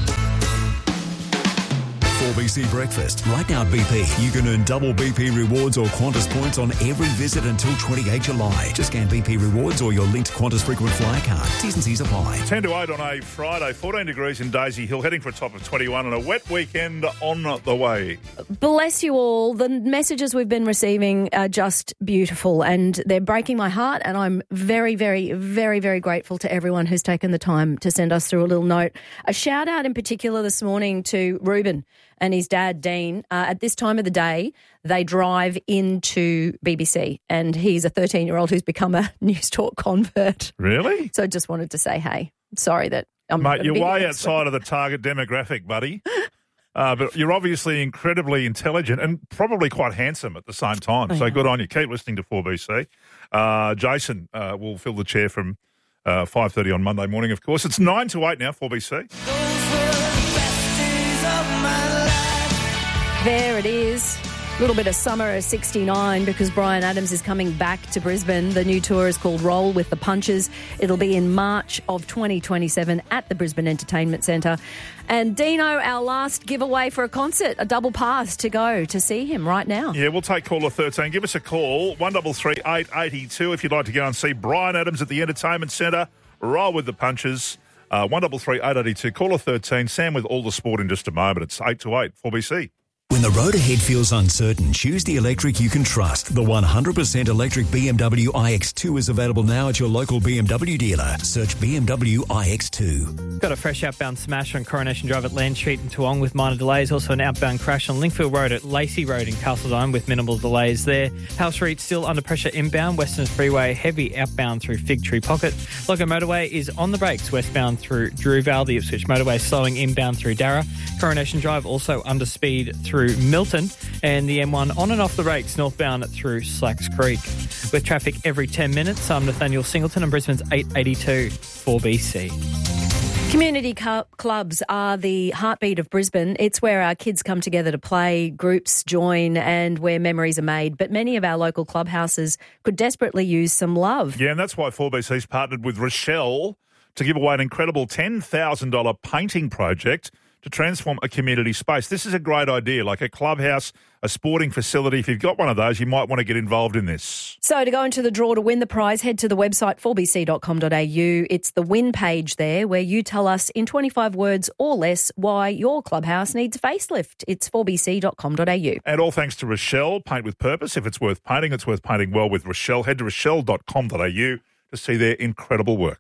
four B C Breakfast. Right now at B P, you can earn double B P rewards or Qantas points on every visit until twenty-eighth July. Just scan B P rewards or your linked Qantas frequent flyer card. T's and C's apply. ten to eight on a Friday, fourteen degrees in Daisy Hill, heading for a top of twenty-one and a wet weekend on the way. Bless you all. The messages we've been receiving are just beautiful and they're breaking my heart, and I'm very, very, very, very grateful to everyone who's taken the time to send us through a little note. A shout out in particular this morning to Ruben and his dad, Dean. Uh, at this time of the day, they drive into B B C, and he's a thirteen-year-old who's become a News Talk convert. Really? So just wanted to say, hey, sorry that I'm Mate, a you're bit way extra. outside of the target demographic, buddy. Uh, but you're obviously incredibly intelligent and probably quite handsome at the same time. So good on you. Keep listening to four B C. Uh, Jason uh, will fill the chair from uh, five thirty on Monday morning, of course. It's nine to eight now, four B C. There it is. A little bit of summer of sixty-nine because Bryan Adams is coming back to Brisbane. The new tour is called Roll with the Punches. It'll be in March of twenty twenty-seven at the Brisbane Entertainment Centre. And Dino, our last giveaway for a concert, a double pass to go to see him right now. Yeah, we'll take caller thirteen. Give us a call, one three three, eight eight two if you'd like to go and see Bryan Adams at the Entertainment Centre. Roll with the Punches. Uh, one three three, eight eight two. Caller thirteen. Sam with all the sport in just a moment. It's eight to eight, four B C. When the road ahead feels uncertain, choose the electric you can trust. The one hundred percent electric B M W i X two is available now at your local B M W dealer. Search B M W i X two. Got a fresh outbound smash on Coronation Drive at Land Street in Toowong with minor delays. Also an outbound crash on Linkfield Road at Lacey Road in Castledine with minimal delays there. House Street still under pressure inbound. Western Freeway heavy outbound through Fig Tree Pocket. Logo Motorway is on the brakes westbound through Drewvale. The Ipswich Motorway slowing inbound through Darra. Coronation Drive also under speed through Milton, and the M one on and off the brakes northbound through Slacks Creek. With traffic every ten minutes, I'm Nathaniel Singleton and Brisbane's eight eighty-two, four B C. Community cu- clubs are the heartbeat of Brisbane. It's where our kids come together to play, groups join, and where memories are made. But many of our local clubhouses could desperately use some love. Yeah, and that's why four B C's partnered with Rochelle to give away an incredible ten thousand dollars painting project to transform a community space. This is a great idea, like a clubhouse, a sporting facility. If you've got one of those, you might want to get involved in this. So to go into the draw to win the prize, head to the website four b c dot com dot a u. It's the win page there where you tell us in twenty-five words or less why your clubhouse needs a facelift. It's four b c dot com dot a u. And all thanks to Rochelle, Paint with Purpose. If it's worth painting, it's worth painting well with Rochelle. Head to rochelle dot com dot a u to see their incredible work.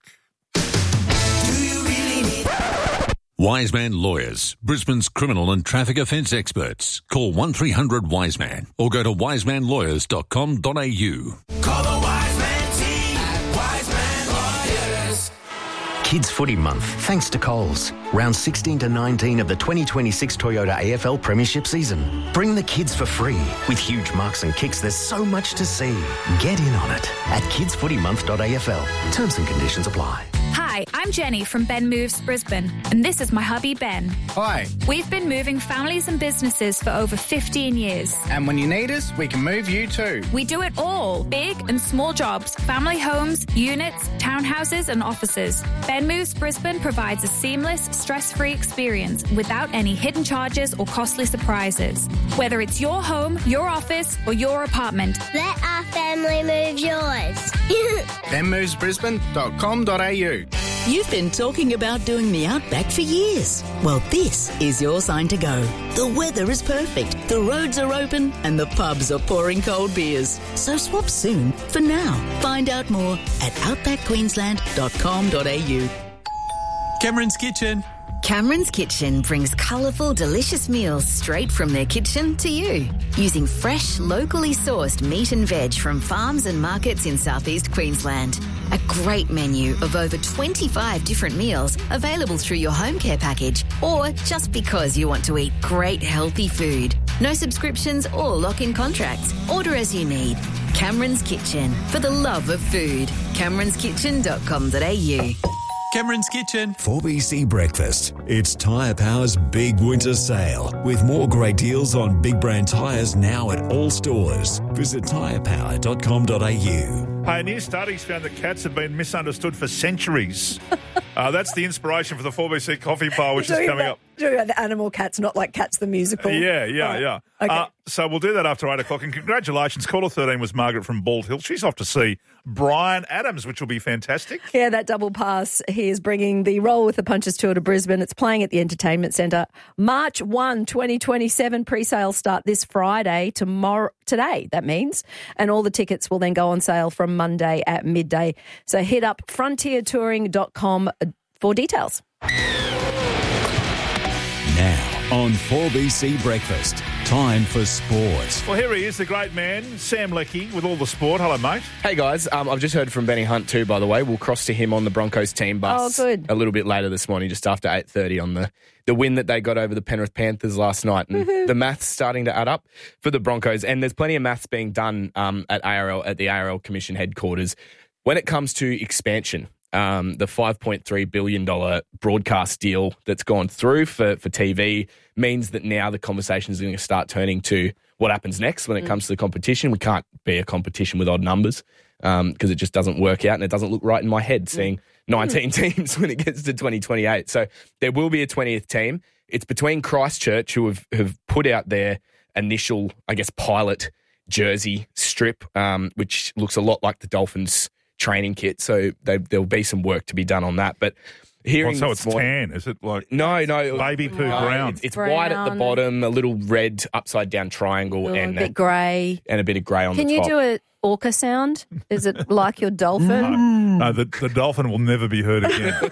Wiseman Lawyers, Brisbane's criminal and traffic offence experts. Call one three hundred Wiseman or go to wiseman lawyers dot com dot a u. Call the Wiseman team at Wiseman Lawyers. Kids Footy Month, thanks to Coles. Round sixteen to nineteen of the twenty twenty-six Toyota A F L Premiership season. Bring the kids for free. With huge marks and kicks, there's so much to see. Get in on it at kids footy month dot a f l. Terms and conditions apply. Hi, I'm Jenny from Ben Moves Brisbane, and this is my hubby Ben. Hi. We've been moving families and businesses for over fifteen years. And when you need us, we can move you too. We do it all, big and small jobs, family homes, units, townhouses and offices. Ben Moves Brisbane provides a seamless, stress-free experience without any hidden charges or costly surprises. Whether it's your home, your office or your apartment. Let our family move yours. ben moves brisbane dot com dot a u. You've been talking about doing the Outback for years. Well, this is your sign to go. The weather is perfect, the roads are open, and the pubs are pouring cold beers. So swap soon for now. Find out more at outback queensland dot com dot a u. Cameron's Kitchen. Cameron's Kitchen brings colourful, delicious meals straight from their kitchen to you. Using fresh, locally sourced meat and veg from farms and markets in southeast Queensland. A great menu of over twenty-five different meals available through your home care package or just because you want to eat great, healthy food. No subscriptions or lock-in contracts. Order as you need. Cameron's Kitchen, for the love of food. camerons kitchen dot com dot a u. Cameron's Kitchen. four B C Breakfast. It's Tyre Power's big winter sale with more great deals on big brand tyres now at all stores. Visit tyre power dot com dot a u. Hey, new studies found that cats have been misunderstood for centuries. uh, that's the inspiration for the four B C Coffee Poll, which is Talking coming about- up. talking about the animal cats, not like Cats the musical. Yeah, yeah, Right. yeah. Okay. Uh, so we'll do that after eight o'clock. And congratulations. Caller thirteen was Margaret from Bald Hill. She's off to see Brian Adams, which will be fantastic. Yeah, that double pass. He is bringing the Roll with the Punches tour to Brisbane. It's playing at the Entertainment Centre. March first, twenty twenty-seven. Pre-sales start this Friday, tomorrow, today, that means. And all the tickets will then go on sale from Monday at midday. So hit up frontier touring dot com for details. Now on four B C Breakfast, time for sport. Well, here he is, the great man, Sam Leckie, with all the sport. Hello, mate. Hey, guys. Um, I've just heard from Benny Hunt too, by the way. We'll cross to him on the Broncos team bus Oh, good. a little bit later this morning, just after eight thirty on the, the win that they got over the Penrith Panthers last night. And Woohoo. the math's starting to add up for the Broncos. And there's plenty of maths being done um, at A R L, at the A R L Commission headquarters. When it comes to expansion, um, the five point three billion dollars broadcast deal that's gone through for, for T V means that now the conversation is going to start turning to what happens next when it Mm. comes to the competition. We can't be a competition with odd numbers because um, it just doesn't work out and it doesn't look right in my head seeing nineteen teams when it gets to twenty twenty-eight. So there will be a twentieth team. It's between Christchurch, who have, have put out their initial, I guess, pilot jersey strip, um, which looks a lot like the Dolphins training kit. So they, there'll be some work to be done on that. But hearing Well, so this it's morning- tan, is it like no, no, baby poo no, brown? It's, it's white at the Brown. bottom, a little red upside down triangle, Oh, and a bit grey. and a bit of grey on Can the you top. do an orca sound? Is it like your dolphin? No, the, the dolphin will never be heard again.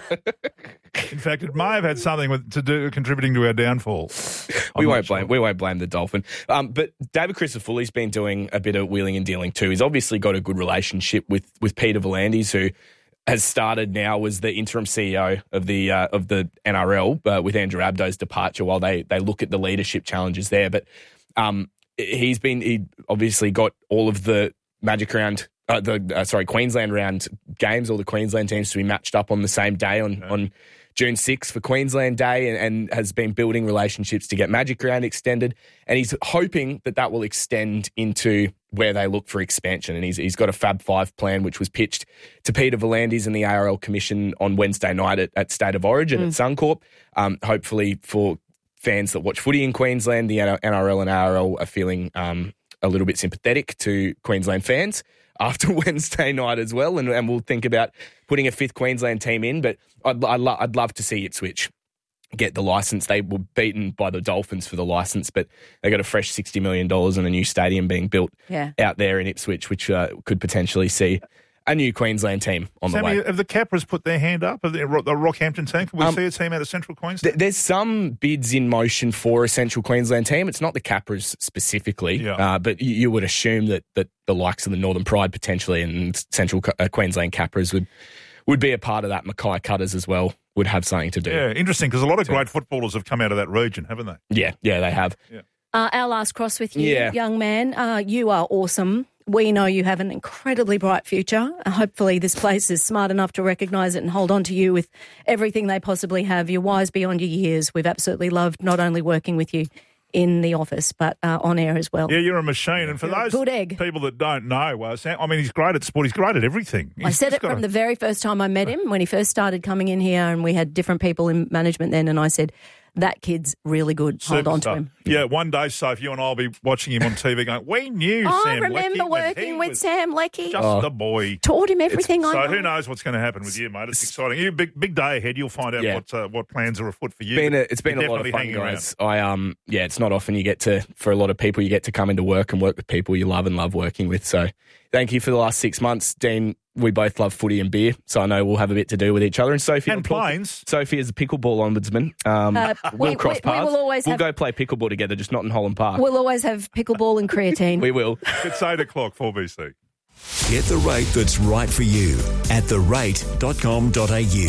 In fact, it may have had something with, to do contributing to our downfall. I'm we not won't sure. blame we won't blame the dolphin. Um, but David Christopher's been doing a bit of wheeling and dealing too. He's obviously got a good relationship with with Peter V'landys, who has started now as the interim C E O of the uh, of the N R L uh, with Andrew Abdo's departure, while they they look at the leadership challenges there. But um, he's been he obviously got all of the Magic Round. Uh, the uh, sorry Queensland round games, all the Queensland teams to be matched up on the same day on, on June sixth for Queensland Day, and, and has been building relationships to get Magic Round extended, and he's hoping that that will extend into where they look for expansion. And he's he's got a Fab Five plan which was pitched to Peter V'landys and the A R L Commission on Wednesday night at, at State of Origin Mm. at Suncorp. Um, hopefully for fans that watch footy in Queensland, the N R L and A R L are feeling um, a little bit sympathetic to Queensland fans after Wednesday night as well, and, and we'll think about putting a fifth Queensland team in. But I'd, I'd, lo- I'd love to see Ipswich get the licence. They were beaten by the Dolphins for the licence, but they got a fresh sixty million dollars and a new stadium being built Yeah. out there in Ipswich, which uh, could potentially see a new Queensland team on the Sammy, way. have the Capras put their hand up? Have the, the Rockhampton team? Can we Um, see a team out of Central Queensland? Th- There's some bids in motion for a Central Queensland team. It's not the Capras specifically, Yeah. uh, but you, you would assume that, that the likes of the Northern Pride potentially and Central Co- uh, Queensland Capras would would be a part of that. Mackay Cutters as well would have something to do. Yeah, interesting, because a lot of great footballers have come out of that region, haven't they? Yeah, yeah, they have. Uh, our last cross with you, Yeah. young man. Uh, you are awesome. We know you have an incredibly bright future. Uh, hopefully this place is smart enough to recognise it and hold on to you with everything they possibly have. You're wise beyond your years. We've absolutely loved not only working with you in the office, but uh, on air as well. Yeah, you're a machine. And for You're a those good egg. people that don't know, uh, Sam, I mean, he's great at sport. He's great at everything. I He's said just it got from a- the very first time I met him when he first started coming in here, and we had different people in management then, and I said, that kid's really good. Hold on to superstar. him. Yeah, one day, Soph, you and I will be watching him on T V going, we knew I Sam remember Leckie when he working with was Sam Leckie. Just Oh. the boy. Taught him everything I So know. who knows what's going to happen with you, mate? It's exciting. You big big day ahead. You'll find out Yeah. what uh, what plans are afoot for you. Been a, But it's been you're a lot of definitely fun, hanging guys. I um yeah, it's not often you get to for a lot of people you get to come into work and work with people you love and love working with. So thank you for the last six months, Dean. We both love footy and beer, so I know we'll have a bit to do with each other. And Sophie, And I'm talking- planes. Sophie is a pickleball ombudsman. Um, Uh, we'll we- cross we- we paths. will always we'll have- go play pickleball together, just not in Holland Park. We'll always have pickleball and creatine. we will. It's eight o'clock, four B C. Get the rate that's right for you at the rate dot com dot a u.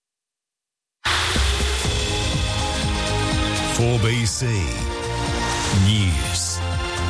four B C. News.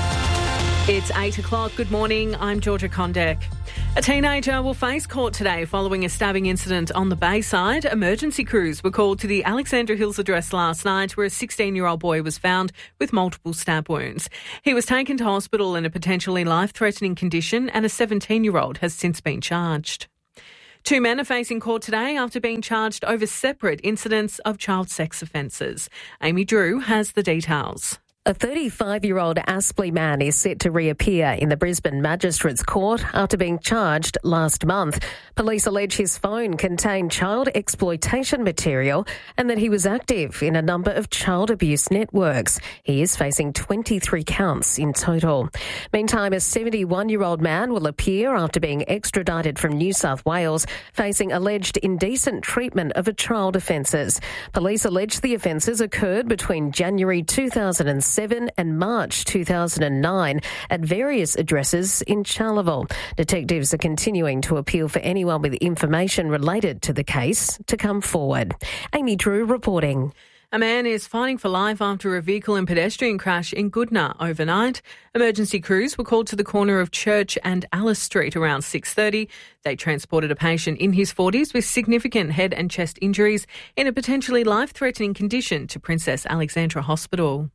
It's eight o'clock. Good morning. I'm Georgia Condek. A teenager will face court today following a stabbing incident on the Bayside. Emergency crews were called to the Alexandra Hills address last night where a sixteen-year-old boy was found with multiple stab wounds. He was taken to hospital in a potentially life-threatening condition and a seventeen-year-old has since been charged. Two men are facing court today after being charged over separate incidents of child sex offences. Amy Drew has the details. A thirty-five-year-old Aspley man is set to reappear in the Brisbane Magistrates Court after being charged last month. Police allege his phone contained child exploitation material and that he was active in a number of child abuse networks. He is facing twenty-three counts in total. Meantime, a seventy-one-year-old man will appear after being extradited from New South Wales, facing alleged indecent treatment of a child offences. Police allege the offences occurred between January two thousand seven and March two thousand nine at various addresses in Charleville. Detectives are continuing to appeal for anyone with information related to the case to come forward. Amy Drew reporting. A man is fighting for life after a vehicle and pedestrian crash in Goodna overnight. Emergency crews were called to the corner of Church and Alice Street around six thirty. They transported a patient in his forties with significant head and chest injuries in a potentially life-threatening condition to Princess Alexandra Hospital.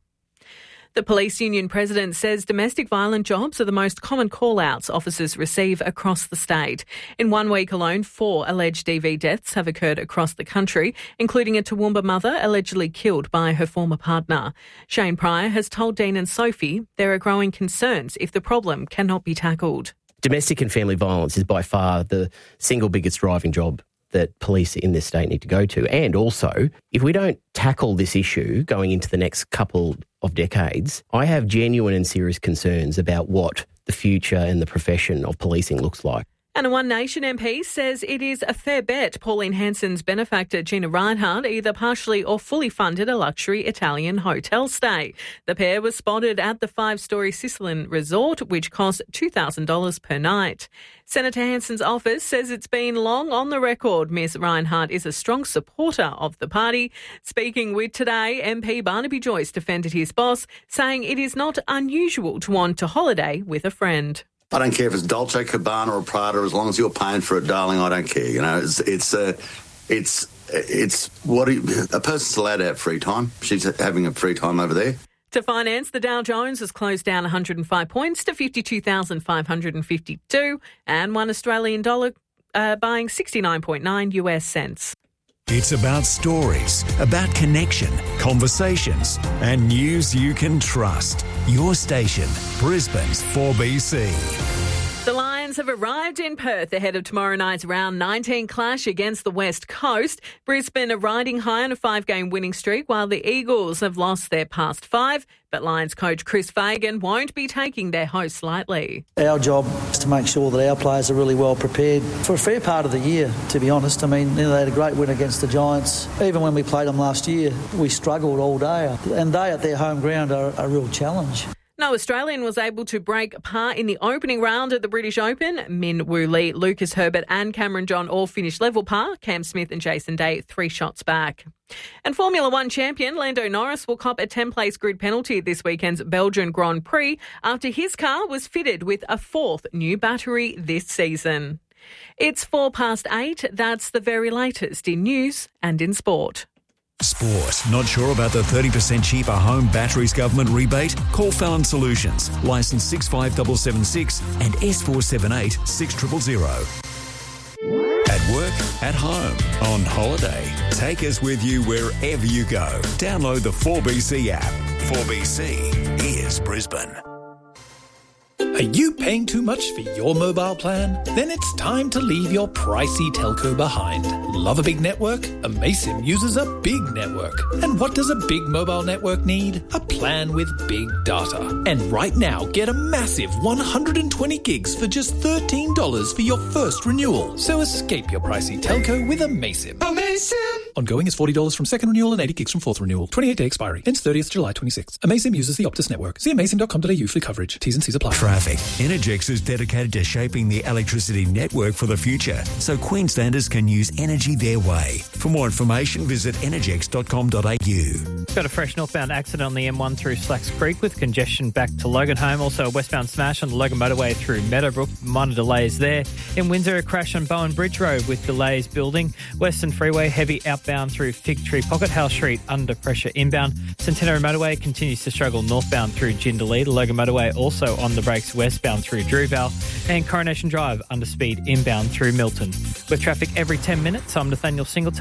The police union president says domestic violent jobs are the most common call-outs officers receive across the state. In one week alone, four alleged D V deaths have occurred across the country, including a Toowoomba mother allegedly killed by her former partner. Shane Pryor has told Dean and Sophie there are growing concerns if the problem cannot be tackled. Domestic and family violence is by far the single biggest driving job that police in this state need to go to. And also, if we don't tackle this issue going into the next couple of decades, I have genuine and serious concerns about what the future and the profession of policing looks like. And a One Nation M P says it is a fair bet Pauline Hanson's benefactor Gina Rinehart either partially or fully funded a luxury Italian hotel stay. The pair was spotted at the five-storey Sicilian resort, which cost two thousand dollars per night. Senator Hanson's office says it's been long on the record Miss Rinehart is a strong supporter of the party. Speaking with Today, M P Barnaby Joyce defended his boss, saying it is not unusual to want to holiday with a friend. I don't care if it's Dolce, Gabbana or Prada, as long as you're paying for it, darling, I don't care. You know, it's it's uh, it's it's what you, a person's allowed to have free time. She's having a free time over there. To finance, the Dow Jones has closed down one hundred five points to fifty-two thousand five hundred fifty-two and one Australian dollar uh, buying sixty-nine point nine U S cents. It's about stories, about connection, conversations, and news you can trust. Your station, Brisbane's four B C. The Lions have arrived in Perth ahead of tomorrow night's round nineteen clash against the West Coast. Brisbane are riding high on a five-game winning streak while the Eagles have lost their past five. But Lions coach Chris Fagan won't be taking their hosts lightly. Our job is to make sure that our players are really well prepared for a fair part of the year, to be honest. I mean, you know, they had a great win against the Giants. Even when we played them last year, we struggled all day. And they at their home ground are a real challenge. No Australian was able to break par in the opening round at the British Open. Min Woo Lee, Lucas Herbert and Cameron John all finished level par. Cam Smith and Jason Day three shots back. And Formula One champion Lando Norris will cop a ten-place grid penalty at this weekend's Belgian Grand Prix after his car was fitted with a fourth new battery this season. It's four past eight. That's the very latest in news and in sport. Sport. Not sure about the thirty percent cheaper home batteries government rebate? Call Fallon Solutions. Licence six five seven seven six and S four seven eight six zero zero zero. At work, at home, on holiday. Take us with you wherever you go. Download the four B C app. four B C is Brisbane. Are you paying too much for your mobile plan? Then it's time to leave your pricey telco behind. Love a big network? Amaysim uses a big network. And what does a big mobile network need? A plan with big data. And right now, get a massive one hundred twenty gigs for just thirteen dollars for your first renewal. So escape your pricey telco with Amaysim. Amaysim! Ongoing is forty dollars from second renewal and eighty gigs from fourth renewal. twenty-eight day expiry. Ends thirtieth July twenty-sixth. Amaysim uses the Optus network. See amaysim dot com dot a u for coverage. T's and C's apply. Traffic. Energex is dedicated to shaping the electricity network for the future so Queenslanders can use energy their way. For more information, visit energex dot com dot a u. Got a fresh northbound accident on the M one through Slacks Creek with congestion back to Loganholme. Also a westbound smash on the Logan Motorway through Meadowbrook. Minor delays there. In Windsor, a crash on Bowen Bridge Road with delays building. Western Freeway, heavy outbound through Fig Tree Pocket House Street, under pressure inbound. Centenary Motorway continues to struggle northbound through Jindalee. The Logan Motorway also on the brakes westbound through Drewvale. And Coronation Drive, under speed inbound through Milton. With traffic every ten minutes, I'm Nathaniel Singleton.